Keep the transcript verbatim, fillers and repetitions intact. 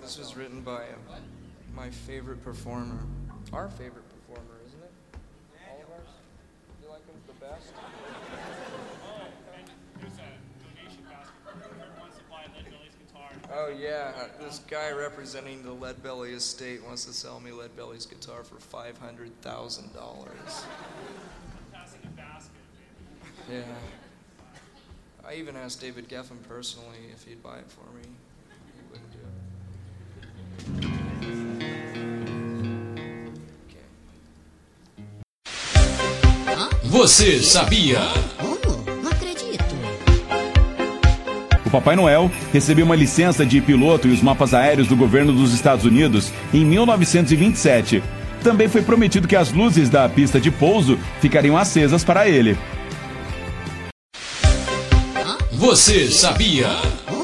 This was written by uh, my favorite performer. Our favorite performer, isn't it? All of ours? You like him the best? Oh, and there's a donation basket for whoever wants to buy Lead Belly's guitar. Oh yeah, this guy representing the Lead Belly estate wants to sell me Lead Belly's guitar for five hundred thousand dollars. Passing a basket, Yeah. I even asked David Geffen personally if he'd buy it for me. He wouldn't do it. Okay. Você sabia? Oh, não acredito. O Papai Noel recebeu uma licença de piloto e os mapas aéreos do governo dos Estados Unidos em mil novecentos e vinte e sete. Também foi prometido que as luzes da pista de pouso ficariam acesas para ele. Você sabia?